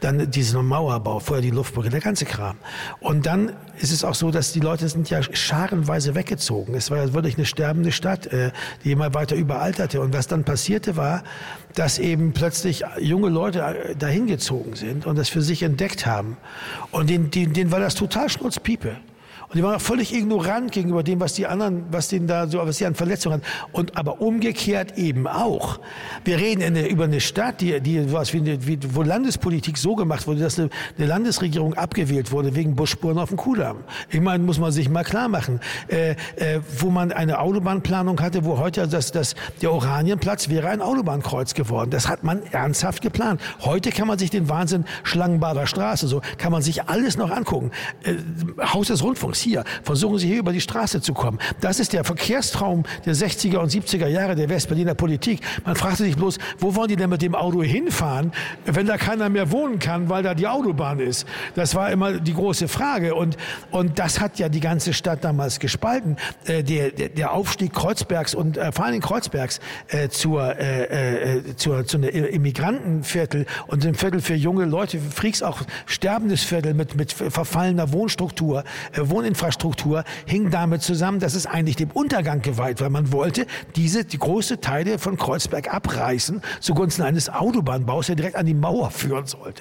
dann dieser Mauerbau, vorher die Luftbrücke, der ganze Kram. Und dann ist es auch so, dass die Leute sind ja scharenweise weggezogen. Es war ja wirklich eine sterbende Stadt, die immer weiter überalterte. Und was dann passierte war, dass eben plötzlich junge Leute dahin gezogen sind und das für sich entdeckt haben. Und denen war das total Schnurzpiepe. Und die waren auch völlig ignorant gegenüber dem, was die an Verletzungen hatten. Und aber umgekehrt eben auch. Wir reden über eine Stadt, wo Landespolitik so gemacht wurde, dass eine Landesregierung abgewählt wurde wegen Busspuren auf dem Kudamm. Ich meine, muss man sich mal klar machen, wo man eine Autobahnplanung hatte, wo heute der Oranienplatz wäre ein Autobahnkreuz geworden. Das hat man ernsthaft geplant. Heute kann man sich den Wahnsinn Schlangenbader Straße, so kann man sich alles noch angucken. Haus des Rundfunks hier, versuchen Sie hier über die Straße zu kommen. Das ist der Verkehrstraum der 60er und 70er Jahre der Westberliner Politik. Man fragte sich bloß, wo wollen die denn mit dem Auto hinfahren, wenn da keiner mehr wohnen kann, weil da die Autobahn ist. Das war immer die große Frage und das hat ja die ganze Stadt damals gespalten. Der Aufstieg Kreuzbergs und vor allem Kreuzbergs zu einem Immigrantenviertel und dem Viertel für junge Leute, Freaks auch sterbendes Viertel mit verfallener Wohninfrastruktur hing damit zusammen, dass es eigentlich dem Untergang geweiht war. Man wollte die große Teile von Kreuzberg abreißen zugunsten eines Autobahnbaus, der direkt an die Mauer führen sollte.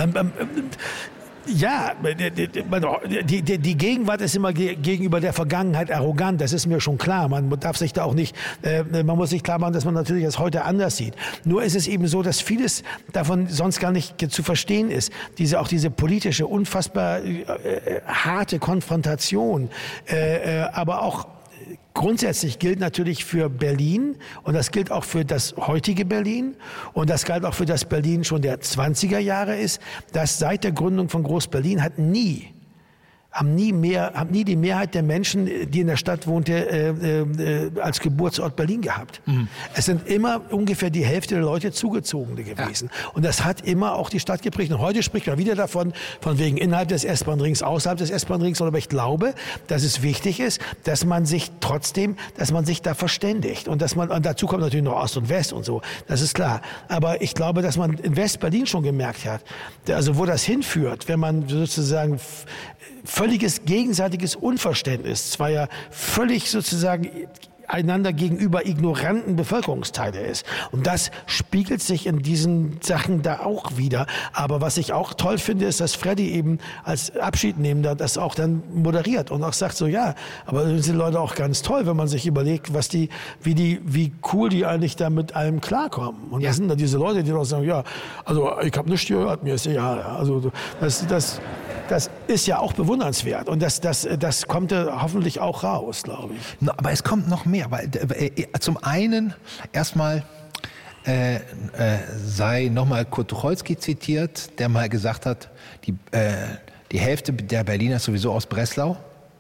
Ja, die Gegenwart ist immer gegenüber der Vergangenheit arrogant, das ist mir schon klar. Man darf sich da auch nicht, man muss sich klar machen, dass man natürlich das heute anders sieht. Nur ist es eben so, dass vieles davon sonst gar nicht zu verstehen ist. Auch diese politische, unfassbar harte Konfrontation, aber auch grundsätzlich gilt natürlich für Berlin und das gilt auch für das heutige Berlin und das galt auch für das Berlin schon der 20er Jahre ist, dass seit der Gründung von Groß-Berlin haben nie die Mehrheit der Menschen, die in der Stadt wohnte, als Geburtsort Berlin gehabt. Mhm. Es sind immer ungefähr die Hälfte der Leute Zugezogene gewesen. Ja. Und das hat immer auch die Stadt geprägt. Und heute spricht man wieder davon, von wegen innerhalb des S-Bahn-Rings, außerhalb des S-Bahn-Rings. Aber ich glaube, dass es wichtig ist, dass man sich da verständigt. Und dazu kommt natürlich noch Ost und West und so. Das ist klar. Aber ich glaube, dass man in West-Berlin schon gemerkt hat, also wo das hinführt, wenn man sozusagen völliges gegenseitiges Unverständnis zweier völlig sozusagen einander gegenüber ignoranten Bevölkerungsteile ist. Und das spiegelt sich in diesen Sachen da auch wieder. Aber was ich auch toll finde, ist, dass Freddy eben als Abschiednehmender das auch dann moderiert und auch sagt so, ja, aber das sind Leute auch ganz toll, wenn man sich überlegt, wie cool die eigentlich da mit allem klarkommen. Und das sind dann diese Leute, die doch sagen, ja, also ich habe nichts gehört, mir ist egal. Also das ist ja auch bewundernswert und das kommt ja hoffentlich auch raus, glaube ich. Aber es kommt noch mehr, weil zum einen erstmal sei nochmal Kurt Tucholsky zitiert, der mal gesagt hat, die Hälfte der Berliner ist sowieso aus Breslau.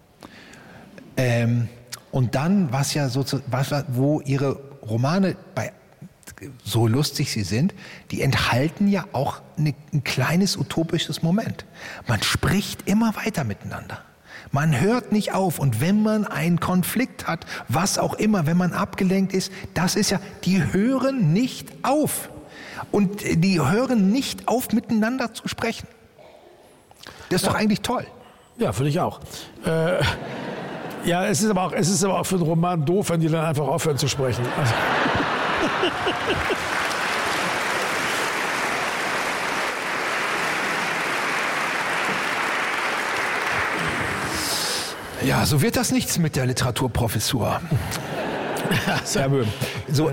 Und dann, wo ihre Romane so lustig sie sind, die enthalten ja auch ein kleines utopisches Moment. Man spricht immer weiter miteinander. Man hört nicht auf. Und wenn man einen Konflikt hat, was auch immer, wenn man abgelenkt ist, das ist ja, die hören nicht auf. Und die hören nicht auf, miteinander zu sprechen. Das ist doch eigentlich toll. Ja, finde ich auch. Ja, es ist aber auch für einen Roman doof, wenn die dann einfach aufhören zu sprechen. Also ja, so wird das nichts mit der Literaturprofessur. Herr Böhm. So,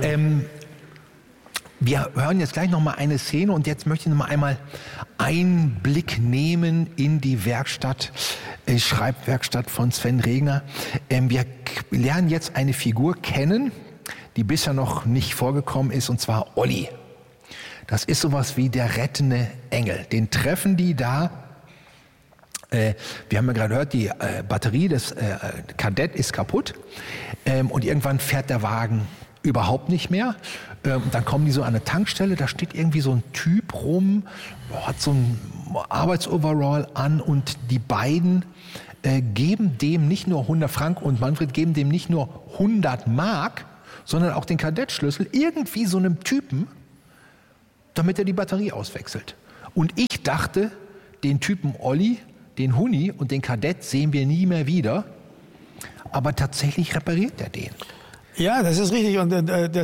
wir hören jetzt gleich noch mal eine Szene und jetzt möchte ich noch mal einmal Einblick nehmen in die Schreibwerkstatt von Sven Regner. Wir lernen jetzt eine Figur kennen, die bisher noch nicht vorgekommen ist, und zwar Olli. Das ist sowas wie der rettende Engel. Den treffen die da. Wir haben ja gerade gehört, die Batterie des Kadett ist kaputt und irgendwann fährt der Wagen überhaupt nicht mehr. Dann kommen die so an eine Tankstelle, da steht irgendwie so ein Typ rum, hat so ein Arbeitsoverall an und die beiden geben dem nicht nur 100 Franken und Manfred geben dem nicht nur 100 Mark, sondern auch den Kadettschlüssel irgendwie so einem Typen, damit er die Batterie auswechselt. Und ich dachte, den Typen Olli, den Huni und den Kadett sehen wir nie mehr wieder. Aber tatsächlich repariert er den. Ja, das ist richtig. Und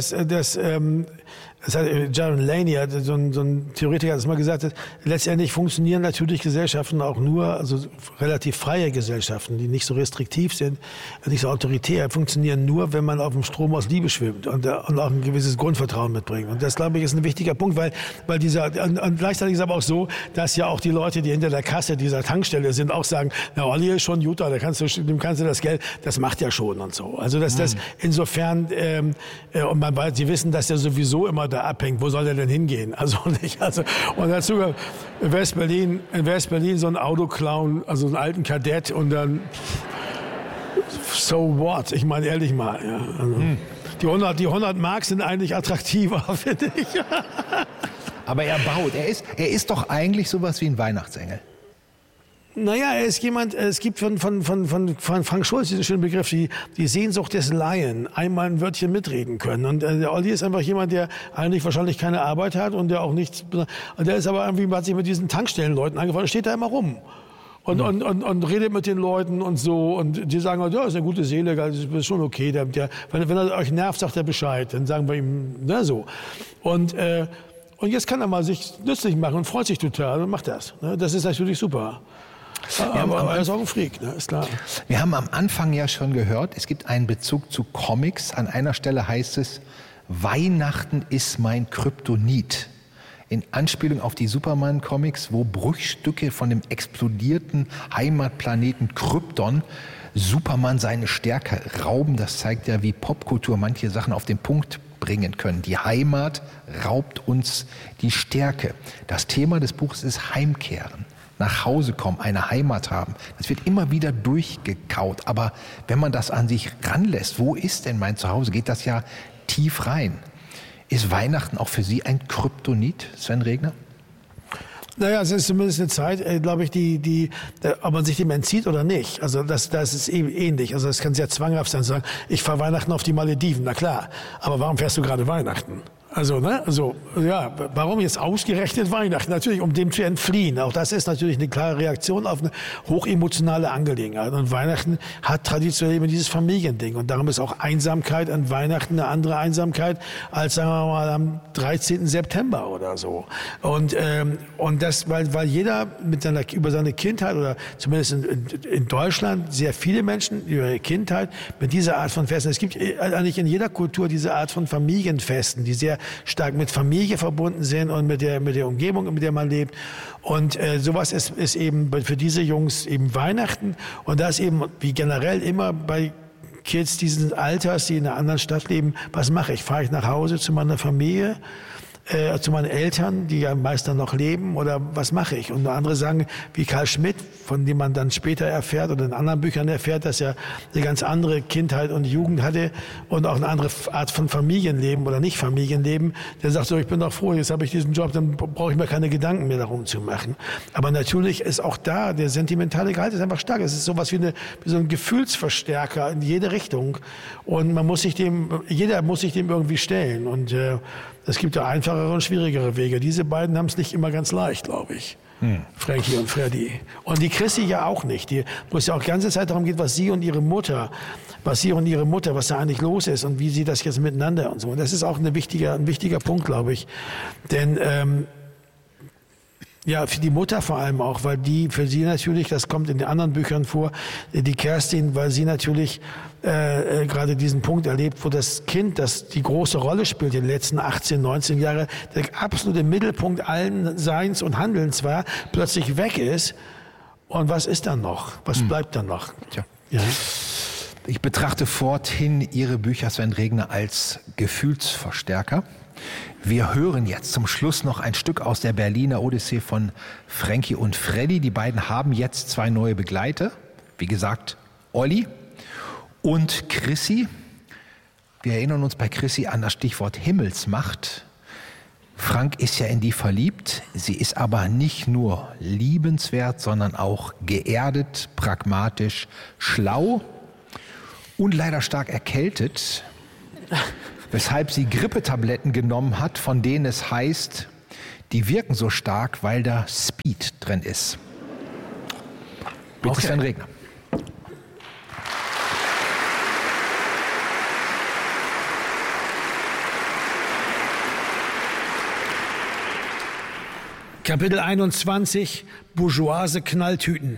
das hat Jaron Laney, so ein Theoretiker, hat es mal gesagt, letztendlich funktionieren natürlich Gesellschaften auch nur, also relativ freie Gesellschaften, die nicht so restriktiv sind, nicht so autoritär, funktionieren nur, wenn man auf dem Strom aus Liebe schwimmt und auch ein gewisses Grundvertrauen mitbringt. Und das, glaube ich, ist ein wichtiger Punkt, weil und gleichzeitig ist aber auch so, dass ja auch die Leute, die hinter der Kasse dieser Tankstelle sind, auch sagen, na, Olli ist schon Jutta, dem kannst du das Geld, das macht ja schon und so. Also das insofern, und man weiß, sie wissen, dass der sowieso immer da abhängt, wo soll der denn hingehen? Also nicht. Und dazu in West-Berlin so ein Auto klauen, also einen alten Kadett und dann so what? Ich meine ehrlich mal. Ja, also, die 100 Mark sind eigentlich attraktiver, finde ich. Aber er baut. Er ist doch eigentlich sowas wie ein Weihnachtsengel. Naja, er ist jemand, es gibt von Frank Schulz diesen schönen Begriff, die Sehnsucht des Laien, einmal ein Wörtchen mitreden können. Und der Olli ist einfach jemand, der eigentlich wahrscheinlich keine Arbeit hat und der auch nichts, und der ist aber irgendwie, hat sich mit diesen Tankstellenleuten angefangen, steht da immer rum. Und redet mit den Leuten und so. Und die sagen, ja, ist eine gute Seele, das ist schon okay. Wenn er euch nervt, sagt er Bescheid. Dann sagen wir ihm, na so. Und jetzt kann er mal sich nützlich machen und freut sich total und macht das. Das ist natürlich super. Aber er ist auch ein Freak, ist klar. Wir haben am Anfang ja schon gehört, es gibt einen Bezug zu Comics. An einer Stelle heißt es, Weihnachten ist mein Kryptonit. In Anspielung auf die Superman-Comics, wo Bruchstücke von dem explodierten Heimatplaneten Krypton Superman seine Stärke rauben. Das zeigt ja, wie Popkultur manche Sachen auf den Punkt bringen können. Die Heimat raubt uns die Stärke. Das Thema des Buches ist Heimkehren. Nach Hause kommen, eine Heimat haben. Das wird immer wieder durchgekaut. Aber wenn man das an sich ranlässt, wo ist denn mein Zuhause, geht das ja tief rein. Ist Weihnachten auch für Sie ein Kryptonit, Sven Regner? Naja, es ist zumindest eine Zeit, glaube ich, ob man sich dem entzieht oder nicht. Also das ist eben ähnlich. Also es kann sehr zwanghaft sein, zu sagen, ich fahre Weihnachten auf die Malediven. Na klar, aber warum fährst du gerade Weihnachten? Also, ja, warum jetzt ausgerechnet Weihnachten? Natürlich, um dem zu entfliehen. Auch das ist natürlich eine klare Reaktion auf eine hochemotionale Angelegenheit. Und Weihnachten hat traditionell immer dieses Familiending. Und darum ist auch Einsamkeit an Weihnachten eine andere Einsamkeit als, sagen wir mal, am 13. September oder so. Und das, weil jeder über seine Kindheit oder zumindest in Deutschland sehr viele Menschen über ihre Kindheit mit dieser Art von Festen. Es gibt eigentlich in jeder Kultur diese Art von Familienfesten, die sehr stark mit Familie verbunden sind und mit der Umgebung, mit der man lebt. Und sowas ist eben für diese Jungs eben Weihnachten. Und das eben, wie generell immer bei Kids dieses Alters, die in einer anderen Stadt leben, was mache ich? Fahre ich nach Hause zu meiner Familie? Zu meinen Eltern, die ja meist dann noch leben, oder was mache ich? Und andere sagen, wie Karl Schmidt, von dem man dann später erfährt oder in anderen Büchern erfährt, dass er eine ganz andere Kindheit und Jugend hatte und auch eine andere Art von Familienleben oder nicht Familienleben. Der sagt so, ich bin doch froh, jetzt habe ich diesen Job, dann brauche ich mir keine Gedanken mehr darum zu machen. Aber natürlich ist auch da, der sentimentale Gehalt ist einfach stark. Es ist sowas wie so ein Gefühlsverstärker in jede Richtung. Und jeder muss sich dem irgendwie stellen. Und es gibt ja einfachere und schwierigere Wege. Diese beiden haben es nicht immer ganz leicht, glaube ich. Frankie und Freddy. Und die Chrissy ja auch nicht. Wo es ja auch die ganze Zeit darum geht, was sie und ihre Mutter, was da eigentlich los ist und wie sie das jetzt miteinander und so. Und das ist auch ein wichtiger Punkt, glaube ich. Denn ja, für die Mutter vor allem auch, weil für sie natürlich, das kommt in den anderen Büchern vor, die Kerstin, weil sie natürlich gerade diesen Punkt erlebt, wo das Kind, das die große Rolle spielt in den letzten 18, 19 Jahre, der absolute Mittelpunkt allen Seins und Handelns war, plötzlich weg ist. Und was ist dann noch? Was bleibt dann noch? Tja. Ja. Ich betrachte forthin Ihre Bücher, Sven Regner, als Gefühlsverstärker. Wir hören jetzt zum Schluss noch ein Stück aus der Berliner Odyssee von Frankie und Freddy. Die beiden haben jetzt 2 neue Begleiter. Wie gesagt, Olli und Chrissy. Wir erinnern uns bei Chrissy an das Stichwort Himmelsmacht. Frank ist ja in die verliebt. Sie ist aber nicht nur liebenswert, sondern auch geerdet, pragmatisch, schlau und leider stark erkältet. Weshalb sie Grippetabletten genommen hat, von denen es heißt, Die wirken so stark, weil da Speed drin ist. Bitte, Sven Regner. Kapitel 21, bourgeoise Knalltüten.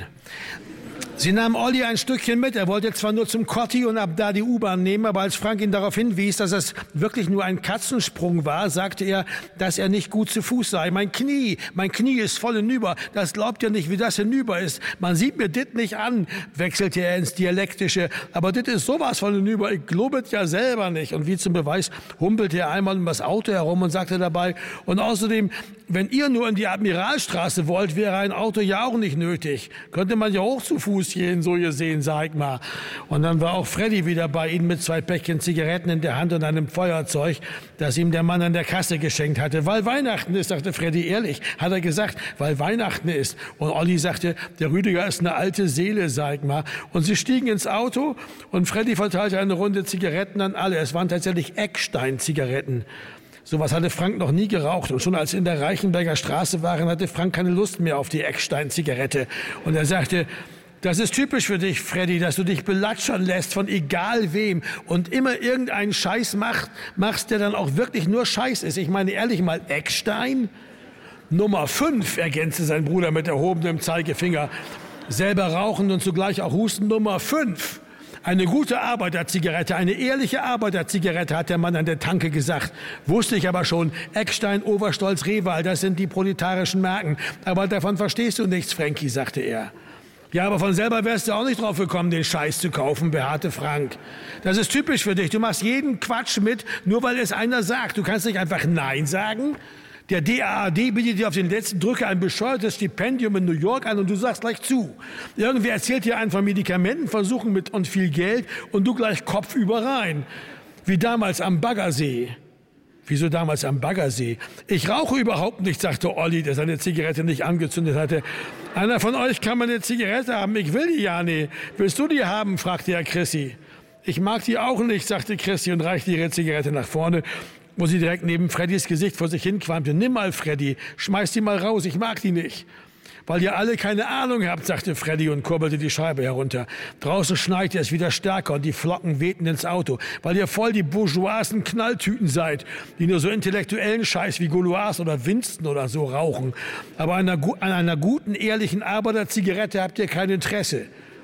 Sie nahm Olli ein Stückchen mit. Er wollte zwar nur zum Kotti und ab da die U-Bahn nehmen, aber als Frank ihn darauf hinwies, dass es wirklich nur ein Katzensprung war, sagte er, dass er nicht gut zu Fuß sei. Mein Knie ist voll hinüber. Das glaubt ihr nicht, wie das hinüber ist. Man sieht mir dit nicht an, wechselte er ins Dialektische. Aber dit ist sowas von hinüber. Ich glubet ja selber nicht. Und wie zum Beweis humpelte er einmal um das Auto herum und sagte dabei, und außerdem, wenn ihr nur in die Admiralstraße wollt, wäre ein Auto ja auch nicht nötig. Könnte man ja auch zu Fuß gehen, so gesehen, sag ich mal. Und dann war auch Freddy wieder bei ihnen mit 2 Päckchen Zigaretten in der Hand und einem Feuerzeug, das ihm der Mann an der Kasse geschenkt hatte. Weil Weihnachten ist, sagte Freddy ehrlich, hat er gesagt, weil Weihnachten ist. Und Olli sagte, der Rüdiger ist eine alte Seele, sag ich mal. Und sie stiegen ins Auto und Freddy verteilte eine Runde Zigaretten an alle. Es waren tatsächlich Eckstein-Zigaretten. Sowas hatte Frank noch nie geraucht. Und schon als sie in der Reichenberger Straße waren, hatte Frank keine Lust mehr auf die Eckstein-Zigarette. Und er sagte, das ist typisch für dich, Freddy, dass du dich belatschern lässt von egal wem und immer irgendeinen Scheiß machst, der dann auch wirklich nur Scheiß ist. Ich meine, ehrlich mal, Eckstein? Nummer 5, ergänzte sein Bruder mit erhobenem Zeigefinger. Selber rauchend und zugleich auch husten, Nummer 5. Eine gute Arbeiterzigarette, eine ehrliche Arbeiterzigarette, hat der Mann an der Tanke gesagt. Wusste ich aber schon, Eckstein, Overstolz, Rewal, das sind die proletarischen Marken. Aber davon verstehst du nichts, Frankie, sagte er. Ja, aber von selber wärst du auch nicht drauf gekommen, den Scheiß zu kaufen, beharrte Frank. Das ist typisch für dich. Du machst jeden Quatsch mit, nur weil es einer sagt. Du kannst nicht einfach Nein sagen. Der DAAD bietet dir auf den letzten Drücker ein bescheuertes Stipendium in New York an und du sagst gleich zu. Irgendwer erzählt dir einen von Medikamentenversuchen mit und viel Geld und du gleich kopfüber rein. Wie damals am Baggersee. Wieso damals am Baggersee? Ich rauche überhaupt nicht, sagte Olli, der seine Zigarette nicht angezündet hatte. Einer von euch kann mal eine Zigarette haben. Ich will die ja nicht. Willst du die haben? Fragte er Chrissy. Ich mag die auch nicht, sagte Chrissy und reichte ihre Zigarette nach vorne, wo sie direkt neben Freddys Gesicht vor sich hinqualmte. Nimm mal, Freddy, schmeiß die mal raus, ich mag die nicht. Weil ihr alle keine Ahnung habt, sagte Freddy und kurbelte die Scheibe herunter. Draußen schneite es wieder stärker und die Flocken wehten ins Auto. Weil ihr voll die bourgeoisen Knalltüten seid, die nur so intellektuellen Scheiß wie Gaulois oder Winston oder so rauchen. Aber an einer guten, ehrlichen Arbeiterzigarette habt ihr kein Interesse.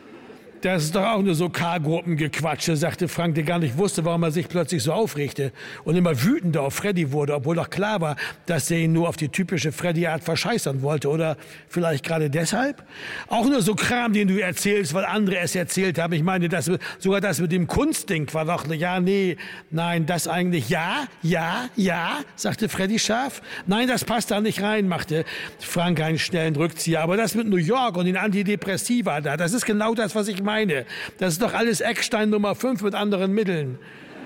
Das ist doch auch nur so K-Gruppengequatsche, sagte Frank, der gar nicht wusste, warum er sich plötzlich so aufregte und immer wütender auf Freddy wurde, obwohl doch klar war, dass er ihn nur auf die typische Freddy-Art verscheißern wollte. Oder vielleicht gerade deshalb? Auch nur so Kram, den du erzählst, weil andere es erzählt haben. Ich meine, sogar das mit dem Kunstding war doch, ja, nee, nein, das eigentlich, ja, sagte Freddy scharf. Nein, das passt da nicht rein, machte Frank einen schnellen Rückzieher. Aber das mit New York und den Antidepressiva da, das ist genau das, was ich meine. Das ist doch alles Eckstein Nummer 5 mit anderen Mitteln.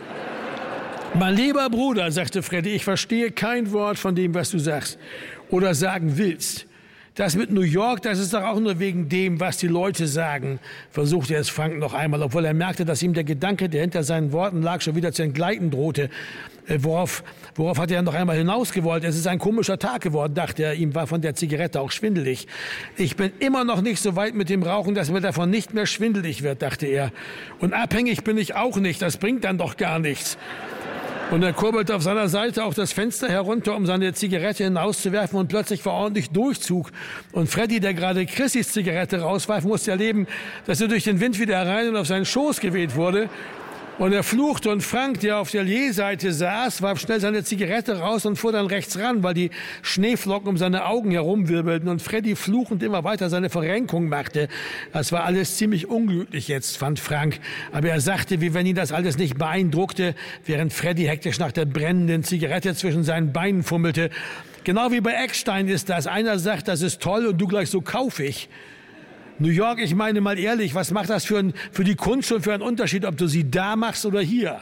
Mein lieber Bruder, sagte Freddy, ich verstehe kein Wort von dem, was du sagst oder sagen willst. Das mit New York, das ist doch auch nur wegen dem, was die Leute sagen, versuchte es Frank noch einmal, obwohl er merkte, dass ihm der Gedanke, der hinter seinen Worten lag, schon wieder zu entgleiten drohte. Worauf hat er noch einmal hinausgewollt? Es ist ein komischer Tag geworden, dachte er. Ihm war von der Zigarette auch schwindelig. Ich bin immer noch nicht so weit mit dem Rauchen, dass mir davon nicht mehr schwindelig wird, dachte er. Und abhängig bin ich auch nicht. Das bringt dann doch gar nichts. Und er kurbelte auf seiner Seite auch das Fenster herunter, um seine Zigarette hinauszuwerfen, und plötzlich war ordentlich Durchzug. Und Freddy, der gerade Chrissys Zigarette rauswarf, musste erleben, dass er durch den Wind wieder herein und auf seinen Schoß geweht wurde. Und er fluchte, und Frank, der auf der Lehseite saß, warf schnell seine Zigarette raus und fuhr dann rechts ran, weil die Schneeflocken um seine Augen herumwirbelten und Freddy fluchend immer weiter seine Verrenkung machte. Das war alles ziemlich unglücklich jetzt, fand Frank. Aber er sagte, wie wenn ihn das alles nicht beeindruckte, während Freddy hektisch nach der brennenden Zigarette zwischen seinen Beinen fummelte. Genau wie bei Eckstein ist das. Einer sagt, das ist toll, und du gleich so, kauf ich. New York, ich meine mal ehrlich, was macht das für die Kunst und für einen Unterschied, ob du sie da machst oder hier?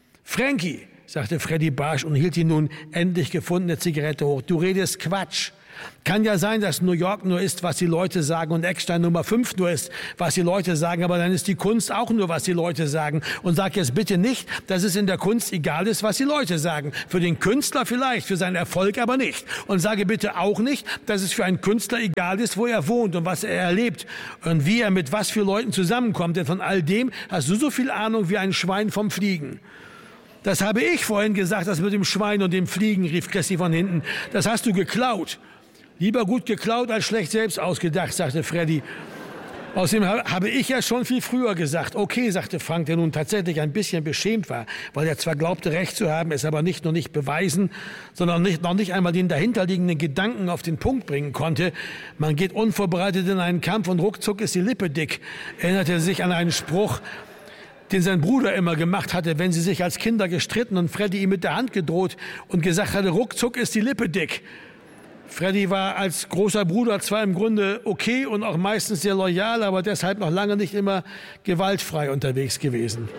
Frankie, sagte Freddy barsch und hielt die nun endlich gefundene Zigarette hoch. Du redest Quatsch. Kann ja sein, dass New York nur ist, was die Leute sagen und Eckstein Nummer 5 nur ist, was die Leute sagen, aber dann ist die Kunst auch nur, was die Leute sagen. Und sag jetzt bitte nicht, dass es in der Kunst egal ist, was die Leute sagen. Für den Künstler vielleicht, für seinen Erfolg aber nicht. Und sage bitte auch nicht, dass es für einen Künstler egal ist, wo er wohnt und was er erlebt und wie er mit was für Leuten zusammenkommt. Denn von all dem hast du so viel Ahnung wie ein Schwein vom Fliegen. Das habe ich vorhin gesagt, das mit dem Schwein und dem Fliegen, rief Christi von hinten. Das hast du geklaut. Lieber gut geklaut als schlecht selbst ausgedacht, sagte Freddy. Außerdem habe ich ja schon viel früher gesagt. Okay, sagte Frank, der nun tatsächlich ein bisschen beschämt war, weil er zwar glaubte, Recht zu haben, es aber nicht nur nicht beweisen, sondern noch nicht einmal den dahinterliegenden Gedanken auf den Punkt bringen konnte. Man geht unvorbereitet in einen Kampf und ruckzuck ist die Lippe dick. Erinnerte er sich an einen Spruch, den sein Bruder immer gemacht hatte, wenn sie sich als Kinder gestritten und Freddy ihm mit der Hand gedroht und gesagt hatte, ruckzuck ist die Lippe dick. Freddy war als großer Bruder zwar im Grunde okay und auch meistens sehr loyal, aber deshalb noch lange nicht immer gewaltfrei unterwegs gewesen.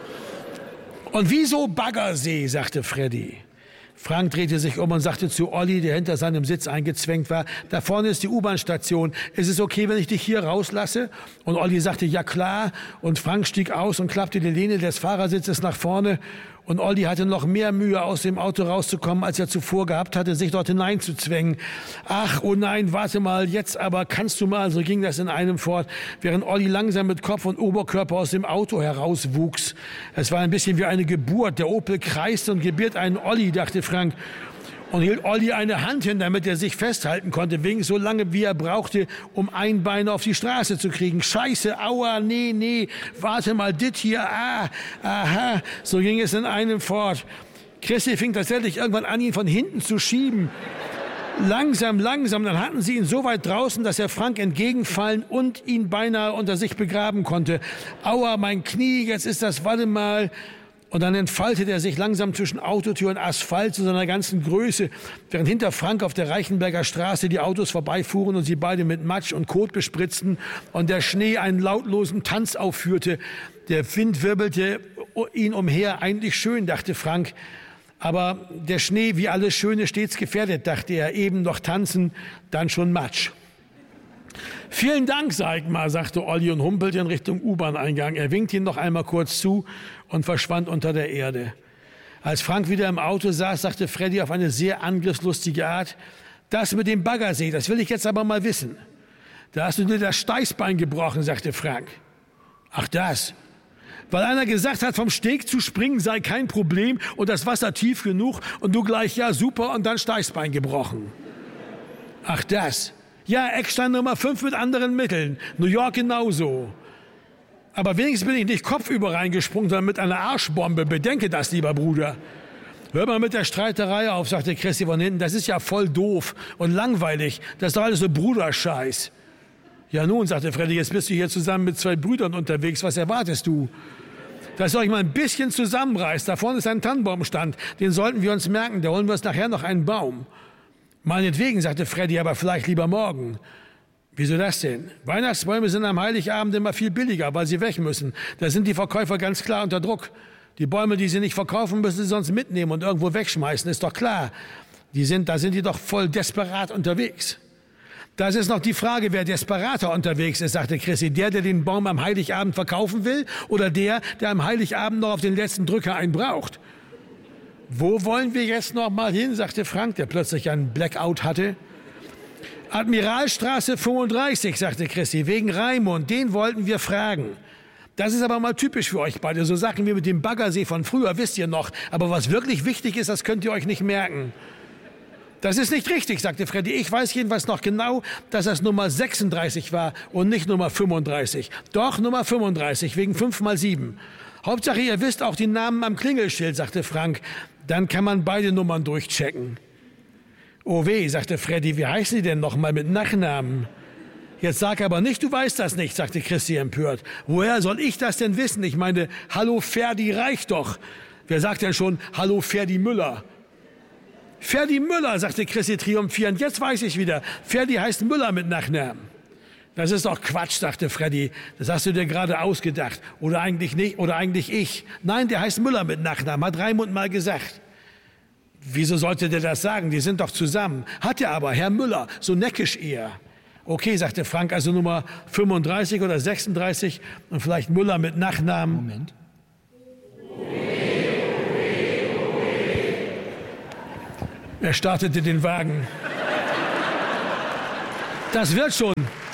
Und wieso Baggersee, sagte Freddy. Frank drehte sich um und sagte zu Olli, der hinter seinem Sitz eingezwängt war, da vorne ist die U-Bahn-Station. Ist es okay, wenn ich dich hier rauslasse? Und Olli sagte, ja klar. Und Frank stieg aus und klappte die Lehne des Fahrersitzes nach vorne. Und Olli hatte noch mehr Mühe, aus dem Auto rauszukommen, als er zuvor gehabt hatte, sich dort hineinzuzwängen. Ach, oh nein, warte mal, jetzt aber kannst du mal. So ging das in einem fort, während Olli langsam mit Kopf und Oberkörper aus dem Auto herauswuchs. Es war ein bisschen wie eine Geburt. Der Opel kreiste und gebiert einen Olli, dachte Frank. Und hielt Olli eine Hand hin, damit er sich festhalten konnte, wenigstens so lange, wie er brauchte, um ein Bein auf die Straße zu kriegen. Scheiße, aua, nee, warte mal, dit hier, aha. So ging es in einem fort. Christi fing tatsächlich irgendwann an, ihn von hinten zu schieben. Langsam, dann hatten sie ihn so weit draußen, dass er Frank entgegenfallen und ihn beinahe unter sich begraben konnte. Aua, mein Knie, jetzt ist das, warte mal. Und dann entfaltete er sich langsam zwischen Autotür und Asphalt zu seiner ganzen Größe, während hinter Frank auf der Reichenberger Straße die Autos vorbeifuhren und sie beide mit Matsch und Kot bespritzten und der Schnee einen lautlosen Tanz aufführte. Der Wind wirbelte ihn umher, eigentlich schön, dachte Frank. Aber der Schnee, wie alles Schöne, stets gefährdet, dachte er, eben noch tanzen, dann schon Matsch. Vielen Dank, Seigmar, sagte Olli und humpelte in Richtung U-Bahn-Eingang. Er winkte ihn noch einmal kurz zu und verschwand unter der Erde. Als Frank wieder im Auto saß, sagte Freddy auf eine sehr angriffslustige Art, das mit dem Baggersee, das will ich jetzt aber mal wissen. Da hast du dir das Steißbein gebrochen, sagte Frank. Ach das, weil einer gesagt hat, vom Steg zu springen sei kein Problem und das Wasser tief genug und du gleich, ja super, und dann Steißbein gebrochen. Ach das. Ja, Eckstein Nummer 5 mit anderen Mitteln. New York genauso. Aber wenigstens bin ich nicht kopfüber reingesprungen, sondern mit einer Arschbombe. Bedenke das, lieber Bruder. Hör mal mit der Streiterei auf, sagte Christi von hinten. Das ist ja voll doof und langweilig. Das ist doch alles so Bruderscheiß. Ja nun, sagte Freddy, jetzt bist du hier zusammen mit 2 Brüdern unterwegs. Was erwartest du? Dass ihr euch mal ein bisschen zusammenreißt. Da vorne ist ein Tannenbaumstand. Den sollten wir uns merken. Da holen wir uns nachher noch einen Baum. Meinetwegen, sagte Freddy, aber vielleicht lieber morgen. Wieso das denn? Weihnachtsbäume sind am Heiligabend immer viel billiger, weil sie weg müssen. Da sind die Verkäufer ganz klar unter Druck. Die Bäume, die sie nicht verkaufen, müssen sie sonst mitnehmen und irgendwo wegschmeißen, ist doch klar. Da sind die doch voll desperat unterwegs. Das ist noch die Frage, wer desperater unterwegs ist, sagte Chrissy. Der den Baum am Heiligabend verkaufen will oder der am Heiligabend noch auf den letzten Drücker einen braucht? Wo wollen wir jetzt noch mal hin, sagte Frank, der plötzlich einen Blackout hatte. Admiralstraße 35, sagte Christi, wegen Raimund, den wollten wir fragen. Das ist aber mal typisch für euch beide, so Sachen wie mit dem Baggersee von früher, wisst ihr noch. Aber was wirklich wichtig ist, das könnt ihr euch nicht merken. Das ist nicht richtig, sagte Freddy. Ich weiß jedenfalls noch genau, dass das Nummer 36 war und nicht Nummer 35. Doch, Nummer 35, wegen 5x7. Hauptsache, ihr wisst auch die Namen am Klingelschild, sagte Frank. Dann kann man beide Nummern durchchecken. Oh weh, sagte Freddy, wie heißen die denn noch mal mit Nachnamen? Jetzt sag aber nicht, du weißt das nicht, sagte Christi empört. Woher soll ich das denn wissen? Ich meine, hallo Ferdi reicht doch. Wer sagt denn schon, hallo Ferdi Müller? Ferdi Müller, sagte Christi triumphierend. Jetzt weiß ich wieder. Ferdi heißt Müller mit Nachnamen. Das ist doch Quatsch, sagte Freddy. Das hast du dir gerade ausgedacht. Oder eigentlich nicht, oder eigentlich ich. Nein, der heißt Müller mit Nachnamen, hat Raimund mal gesagt. Wieso sollte der das sagen? Die sind doch zusammen. Hat er aber, Herr Müller, so neckisch eher. Okay, sagte Frank, also Nummer 35 oder 36 und vielleicht Müller mit Nachnamen. Moment. Er startete den Wagen. Das wird schon.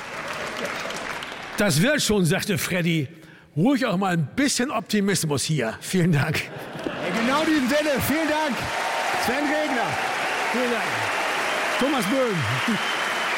Das wird schon, sagte Freddy. Ruhig auch mal ein bisschen Optimismus hier. Vielen Dank. Genau in diesem Sinne. Vielen Dank. Sven Regner. Vielen Dank. Thomas Böhm.